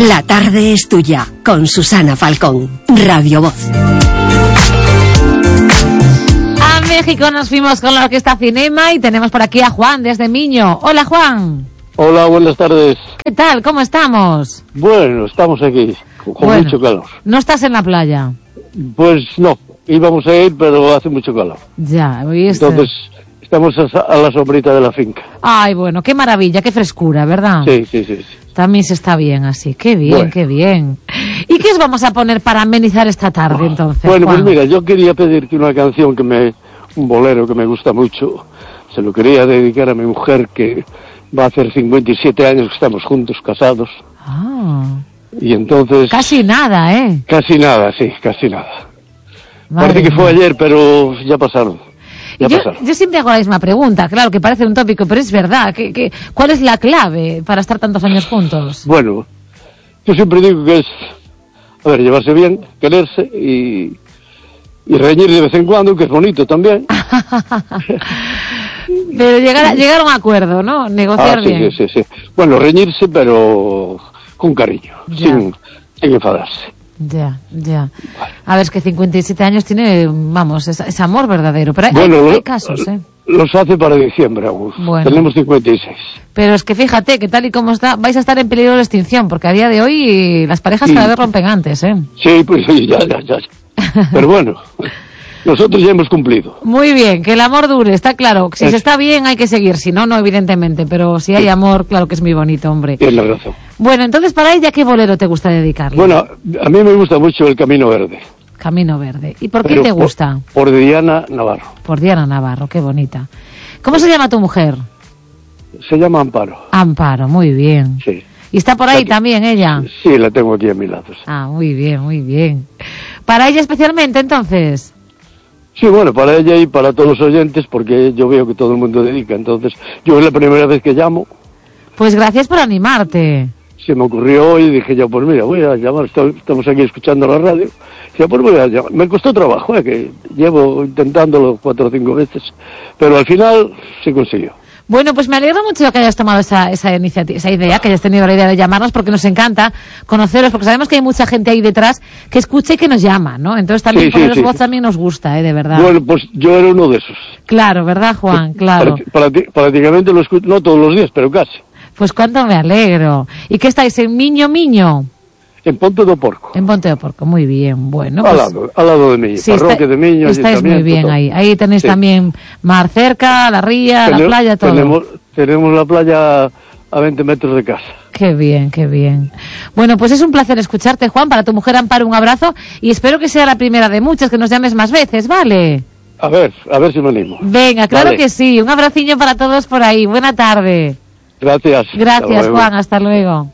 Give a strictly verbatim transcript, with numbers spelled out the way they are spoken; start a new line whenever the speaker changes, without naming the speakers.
La tarde es tuya, con Susana Falcón, Radio Voz.
A México nos fuimos con la Orquesta Cinema y tenemos por aquí a Juan desde Miño. Hola, Juan.
Hola, buenas tardes.
¿Qué tal? ¿Cómo estamos?
Bueno, estamos aquí, con
bueno,
mucho calor.
¿No estás en la playa?
Pues no, íbamos a ir, pero hace mucho calor.
Ya, ¿viste?
Entonces, estamos a, a la sombrita de la finca.
Ay, bueno, qué maravilla, qué frescura, ¿verdad?
Sí, sí, sí. sí.
También se está bien así. Qué bien, bueno. Qué bien. ¿Y qué os vamos a poner para amenizar esta tarde, entonces,
Bueno,
Juan?
pues mira, yo quería pedirte una canción que me... un bolero que me gusta mucho. Se lo quería dedicar a mi mujer, que va a hacer cincuenta y siete años que estamos juntos, casados.
Ah.
Y entonces...
Casi nada, ¿eh?
Casi nada, sí, casi nada.
Madre
Parece que
mía.
fue ayer, pero ya pasaron. Ya
yo,
pasaron.
yo siempre hago la misma pregunta, claro, que parece un tópico, pero es verdad. Que, que, ¿Cuál es la clave para estar tantos años juntos?
Bueno, yo siempre digo que es, a ver, llevarse bien, quererse y, y reñir de vez en cuando, que es bonito también.
Pero llegar a, llegar a un acuerdo, ¿no? Negociar
ah, sí,
bien.
Sí, sí, sí. Bueno, reñirse, pero con cariño, sin, sin enfadarse.
Ya, ya. A ver, es que cincuenta y siete años tiene, vamos, es, es amor verdadero. Pero hay,
bueno,
hay,
lo,
hay casos, ¿eh?
Los hace para diciembre aún.
Bueno.
Tenemos cincuenta y seis.
Pero es que fíjate que tal y como está, vais a estar en peligro de extinción, porque a día de hoy las parejas sí. cada vez rompen antes, ¿eh?
Sí, pues sí, ya, ya, ya. Pero bueno, nosotros ya hemos cumplido.
Muy bien, que el amor dure, está claro. Si es. se está bien hay que seguir, si no, no, evidentemente. Pero si hay amor, claro que es muy bonito, hombre.
Tienes razón.
Bueno, entonces para ella, ¿qué bolero te gusta dedicarle?
Bueno, a mí me gusta mucho El Camino Verde.
Camino Verde. ¿Y por qué
Pero
te gusta?
Por, por Diana Navarro.
Por Diana Navarro, qué bonita. ¿Cómo se llama tu mujer?
Se llama Amparo.
Amparo, muy bien.
Sí.
¿Y está por ahí
aquí,
también ella?
Sí, la tengo aquí a mi lado. Sí.
Ah, muy bien, muy bien. ¿Para ella especialmente, entonces?
Sí, bueno, para ella y para todos los oyentes, porque yo veo que todo el mundo dedica. Entonces, yo es la primera vez que llamo.
Pues gracias por animarte.
Se me ocurrió hoy y dije yo, pues mira, voy a llamar, estamos aquí escuchando la radio. Dije, pues voy a llamar. Me costó trabajo, ¿eh? Que llevo intentándolo cuatro o cinco veces, pero al final se consiguió.
Bueno, pues me alegro mucho que hayas tomado esa, esa iniciativa, esa idea, que hayas tenido la idea de llamarnos, porque nos encanta conoceros, porque sabemos que hay mucha gente ahí detrás que escucha y que nos llama, ¿no? Entonces también sí, poneros sí, sí. voz también nos gusta, ¿eh? De verdad.
Bueno, pues yo era uno de esos.
Claro, ¿verdad, Juan? Claro.
Prácticamente lo escucho, no todos los días, pero casi.
Pues cuánto me alegro. ¿Y qué estáis, en Miño Miño?
En Ponte do Porco.
En Ponte do Porco, muy bien, bueno.
Al,
pues,
lado, al lado de Miño,
sí,
parroquia
está,
de Miño.
Estáis muy bien todo. ahí. Ahí tenéis sí. también mar cerca, la ría, tenemos, la playa, todo.
Tenemos, tenemos la playa a veinte metros de casa.
Qué bien, qué bien. Bueno, pues es un placer escucharte, Juan. Para tu mujer Amparo, un abrazo. Y espero que sea la primera de muchas, que nos llames más veces, ¿vale?
A ver, a ver si me animo.
Venga, claro
vale.
que sí. Un abraciño para todos por ahí. Buena tarde.
Gracias.
Gracias, hasta Juan. Hasta luego.